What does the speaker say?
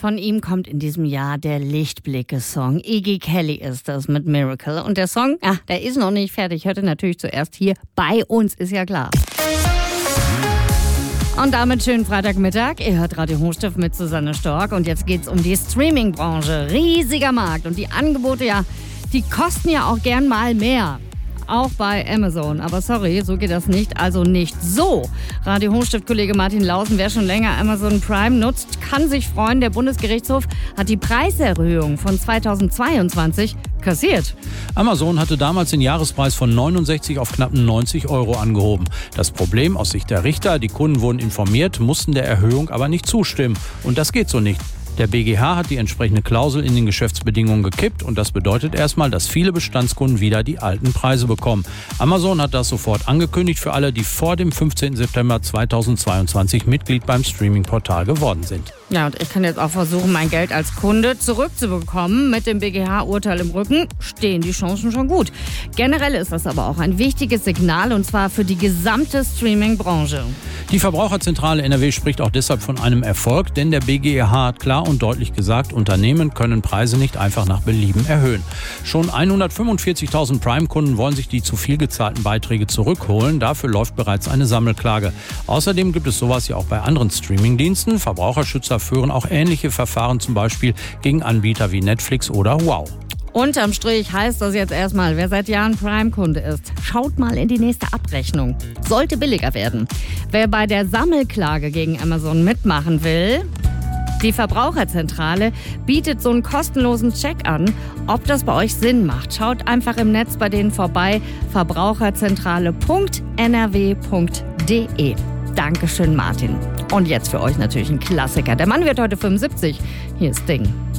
Von ihm kommt in diesem Jahr der Lichtblicke-Song. Iggy Kelly ist das mit Miracle. Und der Song, der ist noch nicht fertig. Hört ihr natürlich zuerst hier bei uns, ist ja klar. Und damit schönen Freitagmittag. Ihr hört Radio Hochstift mit Susanne Stork. Und jetzt geht's um die Streaming-Branche. Riesiger Markt. Und die Angebote, die kosten ja auch gern mal mehr. Auch bei Amazon. Aber sorry, so geht das nicht. Also nicht so. Radio Hochstift-Kollege Martin Lausen, wer schon länger Amazon Prime nutzt, kann sich freuen. Der Bundesgerichtshof hat die Preiserhöhung von 2022 kassiert. Amazon hatte damals den Jahrespreis von 69 auf knapp 90 € angehoben. Das Problem aus Sicht der Richter, die Kunden wurden informiert, mussten der Erhöhung aber nicht zustimmen. Und das geht so nicht. Der BGH hat die entsprechende Klausel in den Geschäftsbedingungen gekippt und das bedeutet erstmal, dass viele Bestandskunden wieder die alten Preise bekommen. Amazon hat das sofort angekündigt für alle, die vor dem 15. September 2022 Mitglied beim Streaming-Portal geworden sind. Ja, und ich kann jetzt auch versuchen, mein Geld als Kunde zurückzubekommen. Mit dem BGH-Urteil im Rücken stehen die Chancen schon gut. Generell ist das aber auch ein wichtiges Signal, und zwar für die gesamte Streaming-Branche. Die Verbraucherzentrale NRW spricht auch deshalb von einem Erfolg, denn der BGH hat klar und deutlich gesagt, Unternehmen können Preise nicht einfach nach Belieben erhöhen. Schon 145.000 Prime-Kunden wollen sich die zu viel gezahlten Beiträge zurückholen. Dafür läuft bereits eine Sammelklage. Außerdem gibt es sowas ja auch bei anderen Streaming-Diensten. Verbraucherschützer führen auch ähnliche Verfahren, zum Beispiel gegen Anbieter wie Netflix oder Wow. Unterm Strich heißt das jetzt erstmal, wer seit Jahren Prime-Kunde ist, schaut mal in die nächste Abrechnung. Sollte billiger werden. Wer bei der Sammelklage gegen Amazon mitmachen will, die Verbraucherzentrale bietet so einen kostenlosen Check an, ob das bei euch Sinn macht. Schaut einfach im Netz bei denen vorbei, verbraucherzentrale.nrw.de. Dankeschön, Martin. Und jetzt für euch natürlich ein Klassiker. Der Mann wird heute 75. Hier ist Ding.